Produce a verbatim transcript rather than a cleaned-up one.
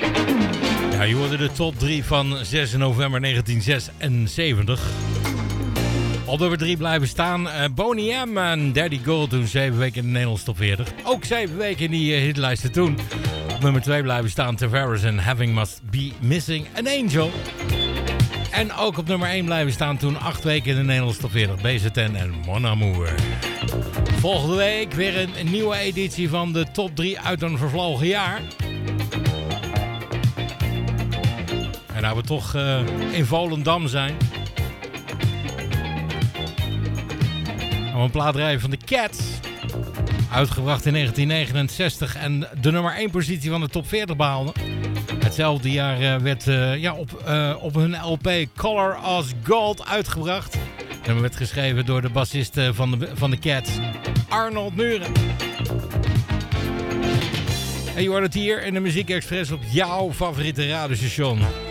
Ja, je hoorde de top drie van zes november negentien zesenzeventig. Op nummer drie blijven staan uh, Boney M en Daddy Gold toen zeven weken in de Nederlandse top veertig. Ook zeven weken in die uh, hitlijsten toen. Op nummer twee blijven staan Tavares en Having Must Be Missing an Angel. En ook op nummer één blijven staan toen acht weken in de Nederlandse top veertig. B Z N en Mon Amour. Volgende week weer een, een nieuwe editie van de top drie uit een vervlogen jaar. En nou we toch uh, in Volendam zijn. Een plaatrijden van de Cats. Uitgebracht in negentien negenenzestig en de nummer één positie van de top veertig behaalde. Hetzelfde jaar uh, werd uh, ja, op, uh, op hun L P Color as Gold uitgebracht. Het nummer werd geschreven door de bassist uh, van, de, van de Cats, Arnold Muren. En je hoort het hier in de Muziek Express op jouw favoriete radiostation.